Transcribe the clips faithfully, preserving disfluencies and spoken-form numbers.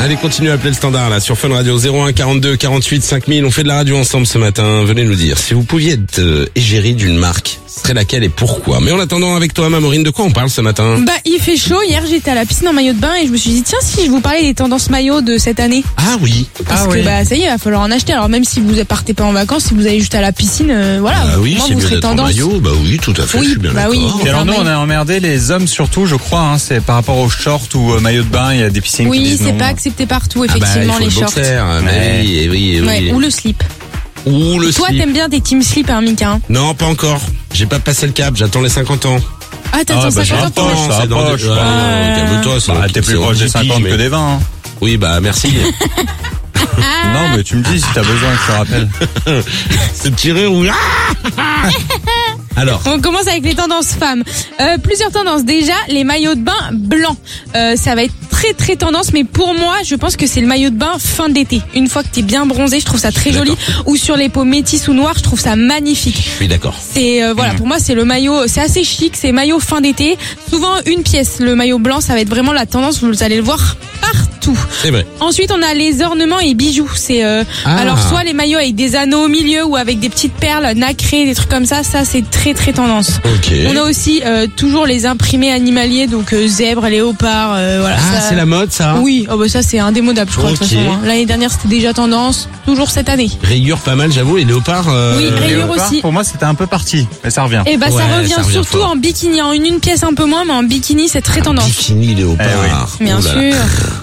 Allez, continuez à appeler le standard là sur Fun Radio zéro un quarante-deux quarante-huit cinq mille. On fait de la radio ensemble ce matin. Venez nous dire si vous pouviez être euh, égérie d'une marque, ce serait laquelle et pourquoi. Mais en attendant, avec toi, Maureen, de quoi on parle ce matin? Bah, il fait chaud. Hier, j'étais à la piscine en maillot de bain et je me suis dit tiens, si je vous parlais des tendances maillots de cette année. Ah oui. Parce Ah que oui. bah ça y est, il va falloir en acheter. Alors même si vous partez pas en vacances, si vous allez juste à la piscine, euh, voilà. Ah oui, moi, c'est vous mieux serez d'être en tendance. maillot. Bah oui, tout à fait. Oui, je suis bien bah oui. d'accord. Et alors nous, Fermé. on a emmerdé les hommes surtout, je crois. Hein, c'est par rapport aux shorts ou euh, maillots de bain. Il y a des piscines qui Oui, disent c'est non. pas accepté partout, Ah bah, il effectivement, faut les le shorts. boxer, mais Ouais. oui, et oui, et oui. Ouais, ou le slip. Ou le Toi, slip. t'aimes bien tes team slip, hein, Mika, hein. Non, pas encore. J'ai pas passé le cap. J'attends les cinquante ans. Ah, t'attends Ah, bah, cinquante ans pour j'approche, le ça c'est dans approche, des- bah. Ah, calme-toi, c'est Bah, dans- t'es plus c'est proche dans des dix cinquante piges, que mais- des vingt. Hein. Oui, bah merci. Non, mais tu me dis si t'as besoin que je te rappelle. C'est tiré ou Alors. On commence avec les tendances femmes. Euh, plusieurs tendances. Déjà, les maillots de bain blancs. Euh, ça va être très très tendance, mais pour moi, je pense que c'est le maillot de bain fin d'été. Une fois que t'es bien bronzé, je trouve ça très joli. Ou sur les peaux métisses ou noires, je trouve ça magnifique. Oui, d'accord. C'est euh, voilà, pour moi, c'est le maillot. C'est assez chic. C'est maillot fin d'été. Souvent une pièce. Le maillot blanc, ça va être vraiment la tendance. Vous allez le voir partout. C'est vrai. Ensuite, on a les ornements et bijoux. C'est euh, Ah. alors soit les maillots avec des anneaux au milieu ou avec des petites perles nacrées, des trucs comme ça. Ça, c'est très très tendance. Ok. On a aussi euh, toujours les imprimés animaliers, donc euh, zèbres, léopards, euh, voilà. Ah, ça... c'est la mode, ça. Oui, oh bah ça c'est indémodable, je crois. De toute Ok. façon, hein. L'année dernière c'était déjà tendance, toujours cette année. Rayures pas mal, j'avoue. Les léopards. euh, Oui, Les rayures léopards, aussi. Pour moi, c'était un peu parti, mais ça revient. Et bah Ouais, ça revient ça revient surtout fort. en bikini, en une, une pièce un peu moins, mais en bikini c'est très tendance. Bikini léopard. Bien Oh là là. sûr.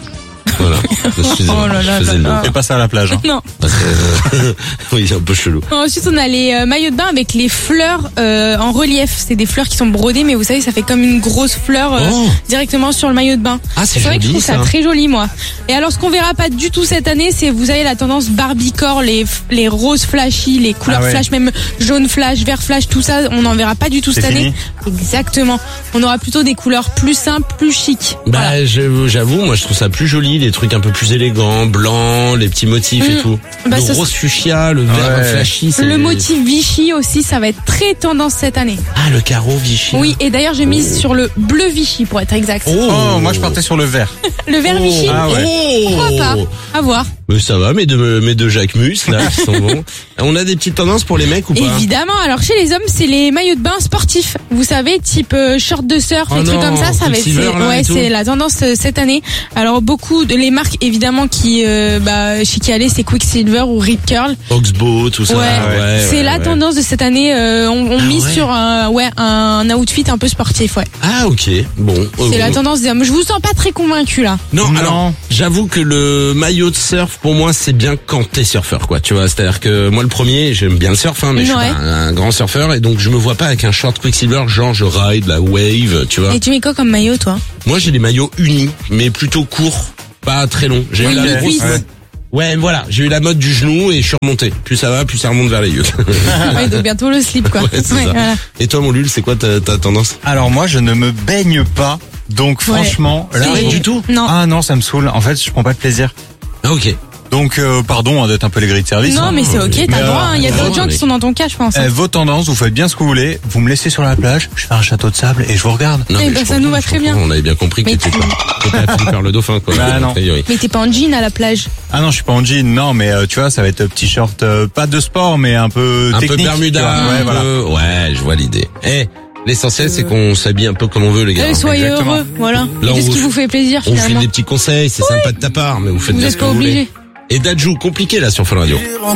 Voilà. Excusez-moi, Oh là là je faisais là le là. mot. Fais pas ça à la plage. Hein. Non. Parce que, euh, oui, c'est un peu chelou. Ensuite, on a les euh, maillots de bain avec les fleurs euh, en relief. C'est des fleurs qui sont brodées, mais vous savez, ça fait comme une grosse fleur euh, Oh. directement sur le maillot de bain. Ah, c'est vrai que je joli, trouve ça ça. très joli, moi. Et alors, ce qu'on verra pas du tout cette année, c'est, vous avez la tendance Barbiecore, les les roses flashy, les couleurs Ah ouais. flash, même jaune flash, vert flash, tout ça, on n'en verra pas du tout C'est cette fini. année. Exactement. On aura plutôt des couleurs plus simples, plus chic. Bah, Voilà. je- j'avoue, moi, je trouve ça plus joli, les trucs un peu plus élégants, blancs, les petits motifs et Mm. tout. Bah, le ça, rose fuchsia, le vert Ouais. flashy, c'est... Le motif Vichy aussi, ça va être très tendance cette année. Ah, le carreau Vichy. Oui, et d'ailleurs, j'ai mis sur le bleu Vichy pour être exact. Oh, Oh, moi je partais sur le vert. Le vert Vichy. Ah ouais. Oh. Pourquoi pas? À voir. Mais ça va, mes deux, mes deux Jacques Mus, là, qui sont bons. On a des petites tendances pour les mecs ou pas? Évidemment. Alors chez les hommes, c'est les maillots de bain sportifs. Vous savez, type euh, short de surf, Oh les trucs non, comme ça, ça va être Quicksilver, c'est- là, et ouais, tout. c'est la tendance euh, cette année. Alors beaucoup de les marques évidemment qui euh, bah chez qui aller, c'est Quicksilver ou Rip Curl. Oxbow, tout ça. Ouais, ouais, c'est ouais, la ouais. tendance de cette année. euh, on on Ah mise ouais. sur un ouais un outfit un peu sportif. Ouais. Ah, ok. Bon. C'est Oh, la oh. tendance des hommes. Je vous sens pas très convaincu là. Non, Non. alors, j'avoue que le maillot de surf, pour moi, c'est bien quand t'es surfeur, quoi. Tu vois, c'est-à-dire que moi, le premier, j'aime bien le surf, hein, mais je suis Ouais. pas un, un grand surfeur, et donc je me vois pas avec un short Quicksilver, genre je ride la wave, tu vois. Et tu mets quoi comme maillot toi? Moi, j'ai des maillots unis, mais plutôt courts, pas très longs. J'ai Oui, eu la le grosse cuisse. mode. Ouais, voilà, j'ai eu la mode du genou et je suis remonté. Plus ça va, plus ça remonte vers les yeux. Ouais, donc bientôt le slip quoi. Ouais, c'est Ouais, ça. voilà. Et toi, mon Lul, c'est quoi ta, ta tendance? Alors moi je ne me baigne pas, donc Ouais. franchement, là, Rien Et- du tout? Non. Ah non, ça me saoule. En fait, je prends pas de plaisir. Ah, ok. Donc euh, pardon hein, d'être un peu les grilles de service. Non, hein. mais c'est ok, Mais t'as le droit. alors, Il y a ouais, d'autres gens mec. qui sont dans ton cas, je pense. Eh, vos tendances, vous faites bien ce que vous voulez. Vous me laissez sur la plage, je fais un château de sable et je vous regarde. Non, Eh mais ben, je ça comprends, nous va je très comprends. bien. On avait bien compris que Mais t'étais tu- pas, t'étais à Philippe le dauphin, quoi. Bah, a non. priori. Mais t'es pas en jean à la plage. Ah non, je suis pas en jean, non, mais euh, tu vois, ça va être petit short, euh, pas de sport, mais un peu Un technique. peu Bermuda, tu vois. un Ouais, voilà. peu- ouais, je vois l'idée. Eh, l'essentiel, c'est qu'on s'habille un peu comme on veut, les gars. Eh, soyez exactement. heureux, voilà. Là, on Qu'est-ce vous qui fait- vous fait plaisir On vous file finalement? des petits conseils, c'est sympa de ta part, mais vous faites Vous bien n'êtes ce que pas vous voulez. obligés. Et Dadju, compliqué là sur Fun Radio.